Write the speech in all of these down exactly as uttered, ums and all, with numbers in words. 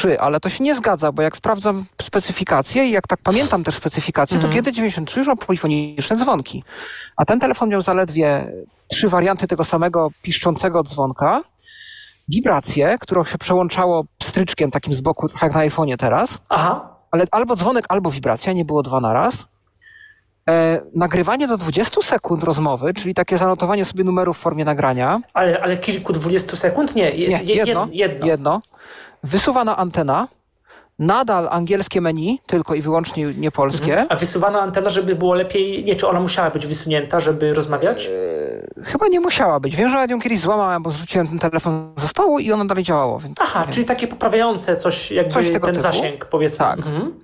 trzy, ale to się nie zgadza, bo jak sprawdzam specyfikację i jak tak pamiętam też specyfikację, to Mhm. G D dziewięćdziesiąt trzy już ma polifoniczne dzwonki. A ten telefon miał zaledwie trzy warianty tego samego piszczącego dzwonka, wibrację, którą się przełączało pstryczkiem takim z boku, trochę jak na iPhone'ie teraz, Aha. ale albo dzwonek, albo wibracja, nie było dwa na raz. E, nagrywanie do dwudziestu sekund rozmowy, czyli takie zanotowanie sobie numeru w formie nagrania. Ale, ale kilku dwudziestu sekund? Nie, je, Nie, je, jedno, jedno. jedno. Wysuwana antena, nadal angielskie menu, tylko i wyłącznie nie polskie. Mhm. A wysuwana antena, żeby było lepiej... Nie, czy ona musiała być wysunięta, żeby rozmawiać? E, chyba nie musiała być. Wiem, że ja ją kiedyś złamałem, bo zrzuciłem ten telefon ze stołu i ono dalej działało. Więc Aha, nie czyli takie poprawiające coś, jakby Coś tego ten typu. zasięg, powiedzmy. Tak. Mhm.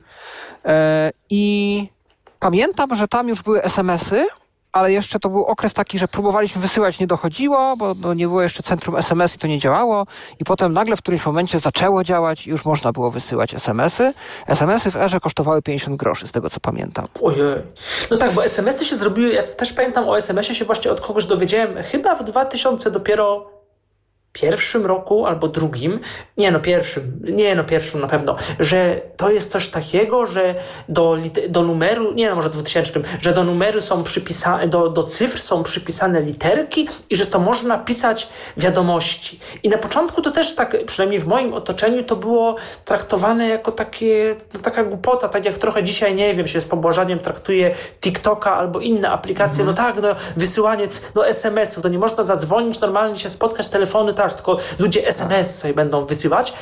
E, I pamiętam, że tam już były es em esy, ale jeszcze to był okres taki, że próbowaliśmy wysyłać, nie dochodziło, bo no, nie było jeszcze centrum es em es i to nie działało. I potem nagle w którymś momencie zaczęło działać i już można było wysyłać es em esy. es em esy w erze kosztowały pięćdziesiąt groszy, z tego co pamiętam. Ojej. No tak, bo es em esy się zrobiły, ja też pamiętam o es em esie się właśnie od kogoś dowiedziałem, chyba w dwa tysiące dopiero pierwszym roku albo drugim, nie no pierwszym, nie no pierwszym na pewno, że to jest coś takiego, że do, lit- do numeru, nie no może dwutysięcznym, że do numeru są przypisane, do, do cyfr są przypisane literki i że to można pisać wiadomości. I na początku to też tak, przynajmniej w moim otoczeniu to było traktowane jako takie, no taka głupota, tak jak trochę dzisiaj, nie wiem, się z pobłażaniem traktuje TikToka albo inne aplikacje, mhm. no tak, no wysyłanie no es em esów, to nie można zadzwonić, normalnie się spotkać, telefony, tak, tylko ludzie es em es sobie będą wysyłać.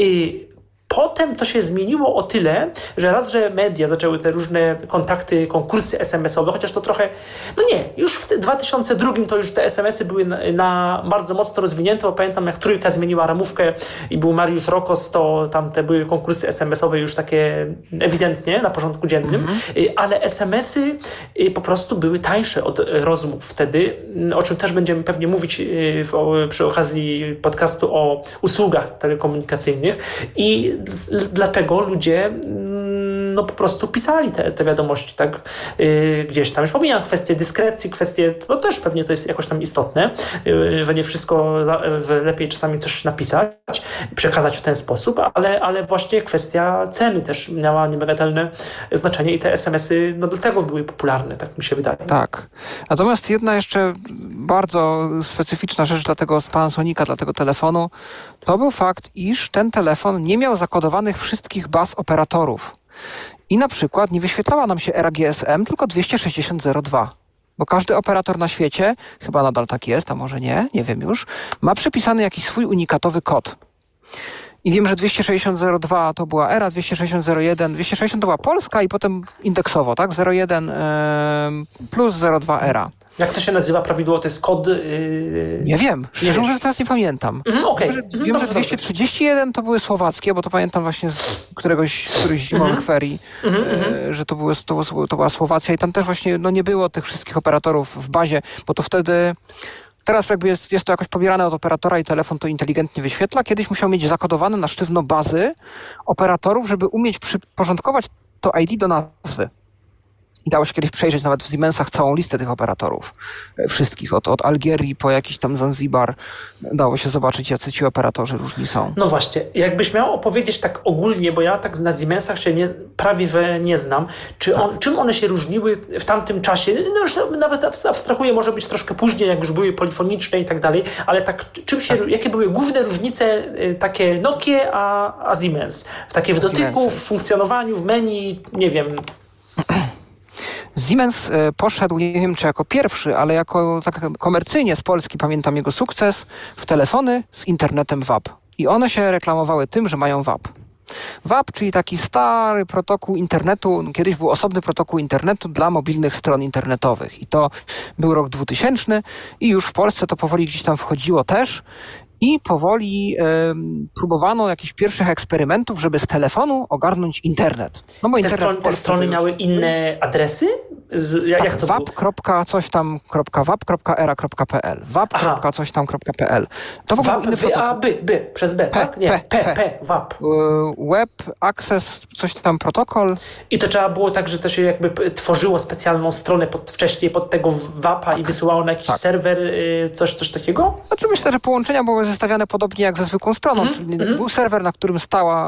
I potem to się zmieniło o tyle, że raz, że media zaczęły te różne kontakty, konkursy es em esowe, chociaż to trochę, no nie, już w dwa tysiące drugim to już te es em esy były na, na bardzo mocno rozwinięte, bo pamiętam jak Trójka zmieniła ramówkę i był Mariusz Rokos, to tam te były konkursy es em esowe już takie ewidentnie na porządku dziennym, mm-hmm. ale es em esy po prostu były tańsze od rozmów wtedy, o czym też będziemy pewnie mówić w, przy okazji podcastu o usługach telekomunikacyjnych i dlatego ludzie no po prostu pisali te, te wiadomości, tak, yy, gdzieś tam. Już pomijam kwestie dyskrecji, kwestie, no też pewnie to jest jakoś tam istotne, yy, że nie wszystko, że lepiej czasami coś napisać, przekazać w ten sposób, ale, ale właśnie kwestia ceny też miała niebagatelne znaczenie i te es em esy, no dlatego były popularne, tak mi się wydaje. Tak. Natomiast jedna jeszcze bardzo specyficzna rzecz dla tego Panasonica, dla tego telefonu, to był fakt, iż ten telefon nie miał zakodowanych wszystkich baz operatorów. I na przykład nie wyświetlała nam się era G S M, tylko dwieście sześćdziesiąt zero dwa. Bo każdy operator na świecie, chyba nadal tak jest, a może nie, nie wiem już, ma przypisany jakiś swój unikatowy kod. I wiem, że dwieście sześćdziesiąt zero dwa to była era, dwieście sześćdziesiąt zero jeden, dwieście sześćdziesiąt to była Polska i potem indeksowo, tak? zero jeden yy, plus zero dwa era. Jak to się nazywa prawidłowo? To jest kod... Yy... Nie wiem. Szczerze mówiąc, teraz nie pamiętam. Mm, okay. Wiem, że, mm, wiem dobrze, że dwieście trzydzieści jeden to były słowackie, bo to pamiętam właśnie z któregoś, któryś zimowych mm-hmm. ferii, mm-hmm. e, że to, były, to, to była Słowacja i tam też właśnie no, nie było tych wszystkich operatorów w bazie, bo to wtedy... Teraz jakby jest, jest to jakoś pobierane od operatora i telefon to inteligentnie wyświetla. Kiedyś musiał mieć zakodowane na sztywno bazy operatorów, żeby umieć przyporządkować to I D do nazwy. I dało się kiedyś przejrzeć nawet w Siemensach całą listę tych operatorów. Wszystkich, od, od Algierii po jakiś tam Zanzibar. Dało się zobaczyć, jacy ci operatorzy różni są. No właśnie, jakbyś miał opowiedzieć tak ogólnie, bo ja tak na Siemensach się nie, prawie że nie znam, czy on, czym one się różniły w tamtym czasie? No już nawet abstrahuję, może być troszkę później, jak już były polifoniczne i tak dalej, ale tak, czym się, tak. jakie były główne różnice takie Nokia a, a Siemens? Takie w dotyku, w funkcjonowaniu, w menu, nie wiem... Siemens poszedł, nie wiem czy jako pierwszy, ale jako tak komercyjnie z Polski, pamiętam jego sukces, w telefony z internetem W A P. I one się reklamowały tym, że mają W A P. W A P, czyli taki stary protokół internetu, kiedyś był osobny protokół internetu dla mobilnych stron internetowych. I to był rok dwutysięczny i już w Polsce to powoli gdzieś tam wchodziło też. I powoli y, próbowano jakichś pierwszych eksperymentów, żeby z telefonu ogarnąć internet. No bo te internet strony, te strony miały inne adresy? Z, jak, tak, jak to W A P. coś tam, w a p kropka era kropka p l w a p. coś tam kropka p l To w ogóle W A P, w A, B, B, przez B, tak? Nie, P, P, P, W A P. Web Access, coś tam protokol. I to trzeba było tak, że to się jakby tworzyło specjalną stronę pod, wcześniej pod tego W A P-a tak, i wysyłało na jakiś tak. serwer, coś, coś takiego? Znaczy myślę, że połączenia były zestawiane podobnie jak ze zwykłą stroną, mm-hmm, czyli mm-hmm. był serwer, na którym stała